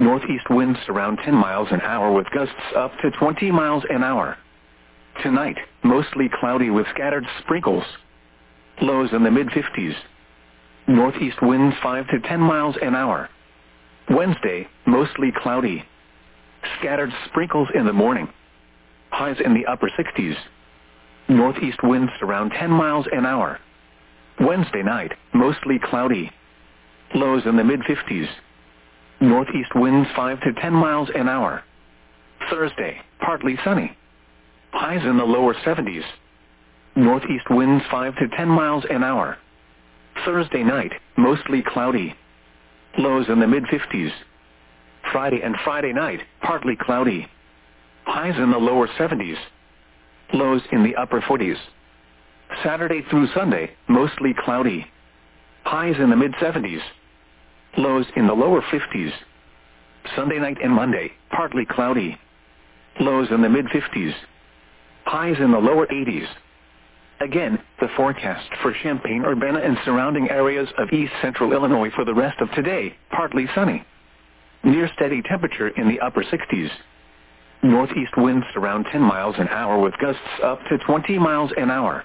Northeast winds around 10 miles an hour with gusts up to 20 miles an hour. Tonight, mostly cloudy with scattered sprinkles. Lows in the mid-50s. Northeast winds 5 to 10 miles an hour. Wednesday, mostly cloudy. Scattered sprinkles in the morning. Highs in the upper 60s. Northeast winds around 10 miles an hour. Wednesday night, mostly cloudy. Lows in the mid-50s. Northeast winds 5 to 10 miles an hour. Thursday, partly sunny. Highs in the lower 70s. Northeast winds 5 to 10 miles an hour. Thursday night, mostly cloudy. Lows in the mid-50s. Friday and Friday night, partly cloudy. Highs in the lower 70s. Lows in the upper 40s. Saturday through Sunday, mostly cloudy. Highs in the mid-70s. Lows in the lower 50s. Sunday night and Monday, partly cloudy. Lows in the mid-50s. Highs in the lower 80s. Again, the forecast for Champaign-Urbana and surrounding areas of east central Illinois for the rest of today, partly sunny. Near steady temperature in the upper 60s. Northeast winds around 10 miles an hour with gusts up to 20 miles an hour.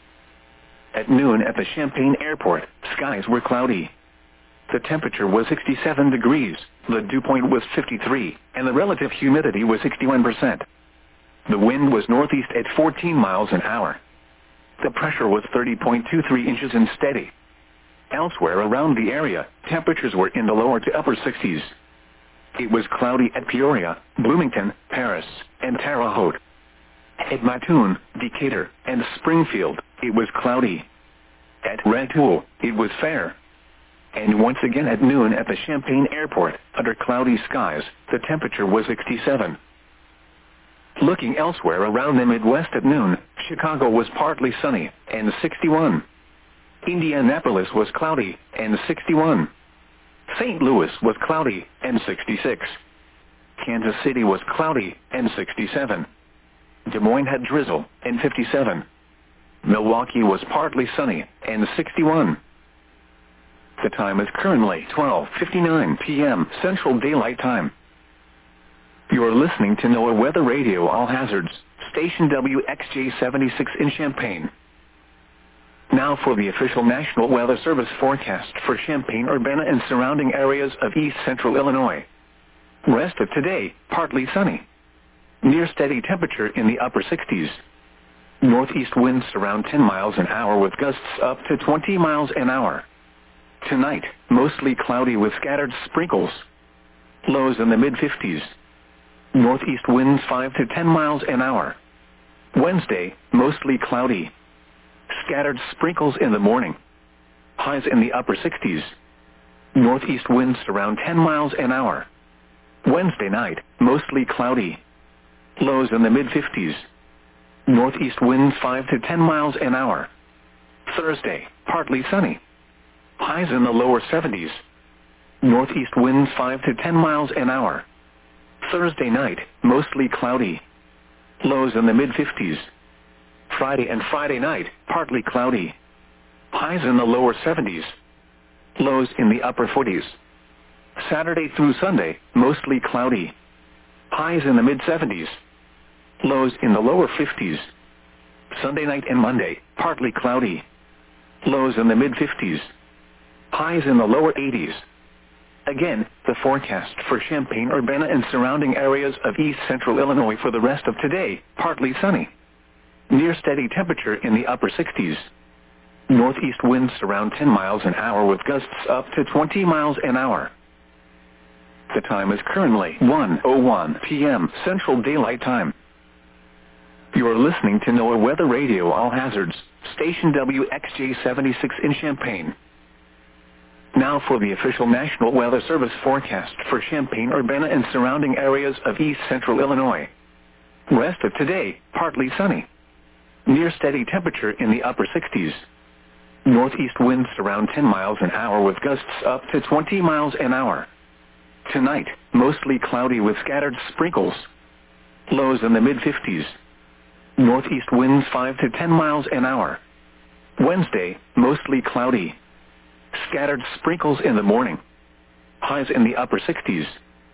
At noon at the Champaign Airport, skies were cloudy. The temperature was 67 degrees, the dew point was 53, and the relative humidity was 61%. The wind was northeast at 14 miles an hour. The pressure was 30.23 inches and steady. Elsewhere around the area, temperatures were in the lower to upper 60s. It was cloudy at Peoria, Bloomington, Paris, and Terre Haute. At Mattoon, Decatur, and Springfield, it was cloudy. At Rantoul, it was fair. And once again at noon at the Champaign Airport, under cloudy skies, the temperature was 67. Looking elsewhere around the Midwest at noon, Chicago was partly sunny, and 61. Indianapolis was cloudy, and 61. St. Louis was cloudy, and 66. Kansas City was cloudy, and 67. Des Moines had drizzle, and 57. Milwaukee was partly sunny, and 61. The time is currently 12:59 p.m. Central Daylight Time. You are listening to NOAA Weather Radio All Hazards, station WXJ-76 in Champaign. Now for the official National Weather Service forecast for Champaign-Urbana and surrounding areas of east central Illinois. Rest of today, partly sunny. Near steady temperature in the upper 60s. Northeast winds around 10 miles an hour with gusts up to 20 miles an hour. Tonight, mostly cloudy with scattered sprinkles. Lows in the mid-50s. Northeast winds 5 to 10 miles an hour. Wednesday, mostly cloudy. Scattered sprinkles in the morning. Highs in the upper 60s. Northeast winds around 10 miles an hour. Wednesday night, mostly cloudy. Lows in the mid-50s. Northeast winds 5 to 10 miles an hour. Thursday, partly sunny. Highs in the lower 70s. Northeast winds 5 to 10 miles an hour. Thursday night, mostly cloudy. Lows in the mid-50s. Friday and Friday night, partly cloudy. Highs in the lower 70s. Lows in the upper 40s. Saturday through Sunday, mostly cloudy. Highs in the mid-70s. Lows in the lower 50s. Sunday night and Monday, partly cloudy. Lows in the mid-50s. Highs in the lower 80s. Again, the forecast for Champaign-Urbana and surrounding areas of east central Illinois for the rest of today, partly sunny. Near steady temperature in the upper 60s. Northeast winds around 10 miles an hour with gusts up to 20 miles an hour. The time is currently 1:01 p.m. Central Daylight Time. You are listening to NOAA Weather Radio All Hazards, station WXJ-76 in Champaign. Now for the official National Weather Service forecast for Champaign-Urbana and surrounding areas of east central Illinois. Rest of today, partly sunny. Near steady temperature in the upper 60s. Northeast winds around 10 miles an hour with gusts up to 20 miles an hour. Tonight, mostly cloudy with scattered sprinkles. Lows in the mid-50s. Northeast winds 5 to 10 miles an hour. Wednesday, mostly cloudy. Scattered sprinkles in the morning. Highs in the upper 60s.